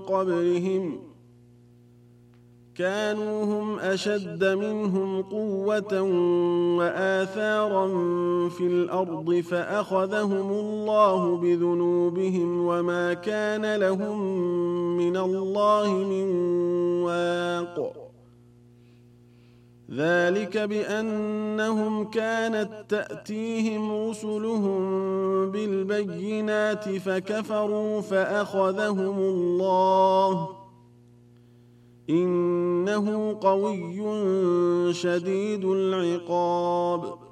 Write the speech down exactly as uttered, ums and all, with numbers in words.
قبلهم كانوا هم أشد منهم قوة وآثارا في الأرض فأخذهم الله بذنوبهم وما كان لهم من الله من واق ذلك بأنهم كانت تأتيهم رسلهم بالبينات فكفروا فأخذهم الله إنه قوي شديد العقاب.